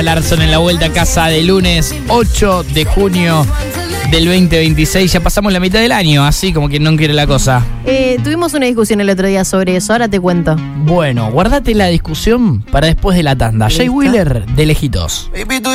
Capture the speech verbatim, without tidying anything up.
Larson en la vuelta a casa de lunes ocho de junio del veinte veintiséis. Ya pasamos la mitad del año, así como quien no quiere la cosa. Eh, tuvimos una discusión el otro día sobre eso, ahora te cuento. Bueno, guardate la discusión para después de la tanda. Jay Wheeler, de lejitos.